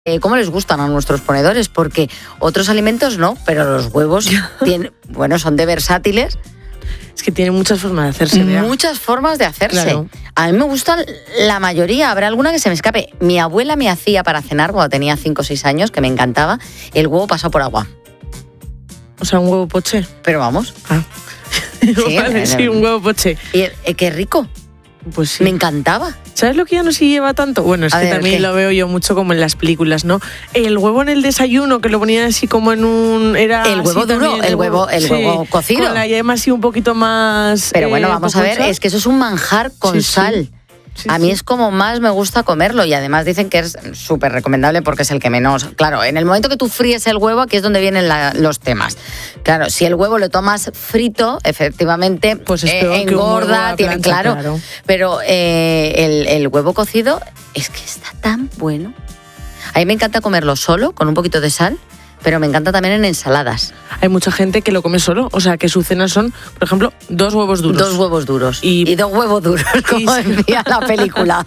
cómo les gustan a nuestros ponedores, porque otros alimentos no, pero los huevos son de versátiles. Es que tiene muchas formas de hacerse. Muchas formas de hacerse. Claro. A mí me gustan la mayoría, habrá alguna que se me escape. Mi abuela me hacía para cenar cuando tenía 5 o 6 años, que me encantaba, el huevo pasado por agua. O sea, un huevo poché. Pero vamos. Sí, un huevo poché. Y qué rico. Pues sí. Me encantaba. ¿Sabes lo que ya no se lleva tanto? Bueno, es que también lo veo yo mucho como en las películas, ¿no? El huevo en el desayuno, que lo ponían así como en un... Era el huevo duro, también, el huevo cocido. Con la yema así un poquito más... Pero bueno, vamos a ver, es que eso es un manjar con sal. Sí, a mí es como más me gusta comerlo y además dicen que es súper recomendable porque es el que menos... Claro, en el momento que tú fríes el huevo, aquí es donde vienen los temas. Claro, si el huevo lo tomas frito, efectivamente, pues engorda, tiene claro. Pero el huevo cocido es que está tan bueno. A mí me encanta comerlo solo, con un poquito de sal, pero me encanta también en ensaladas. Hay mucha gente que lo come solo, o sea, que su cena son, por ejemplo, 2 huevos duros. 2 huevos duros. Y 2 huevos duros, como decía la película.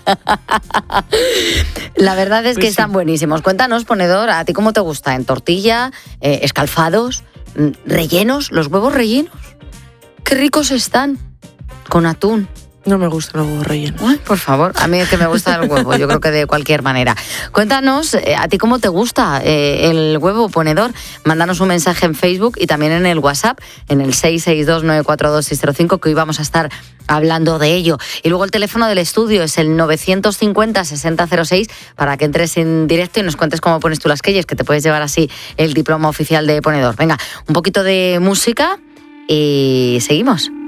La verdad es que están buenísimos. Cuéntanos, ponedor, ¿a ti cómo te gusta? ¿En tortilla? ¿Escalfados? ¿Rellenos? ¿Los huevos rellenos? ¡Qué ricos están! Con atún. No me gustan los huevos rellenos. Ay, por favor, a mí es que me gusta el huevo, yo creo que de cualquier manera. Cuéntanos, ¿a ti cómo te gusta el huevo, ponedor? Mándanos un mensaje en Facebook y también en el WhatsApp, en el 662-942-605, que hoy vamos a estar hablando de ello. Y luego el teléfono del estudio es el 950-6006 para que entres en directo y nos cuentes cómo pones tú las queyes, que te puedes llevar así el diploma oficial de ponedor. Venga, un poquito de música y seguimos.